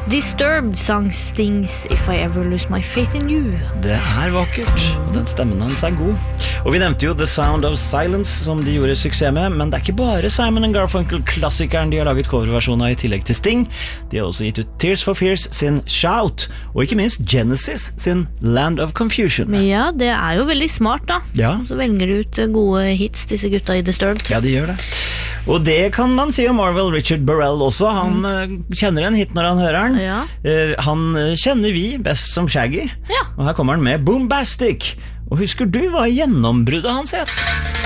Disturbed sang Stings If I Ever Lose My Faith in You. Det vakkert, og den stemmen hans god. Og vi nevnte jo The Sound of Silence, som de gjorde suksess med, men det ikke bare Simon & Garfunkel-klassikeren de har laget coverversjonen av i tillegg til Sting. De har også gitt ut Tears for Fears sin Shout, og ikke minst Genesis sin Land of Confusion. Men ja, det jo veldig smart da. Ja. Så velger de ut gode hits, disse gutta i Disturbed. Ja, de gjør det. Og det kan man si om Marvel Richard Burrell også. Han kjenner en hit når han hører den. Ja. Han kjenner vi best som Shaggy. Ja. Og her kommer han med Boombastic. Og husker du hva gjennombruddet hans het?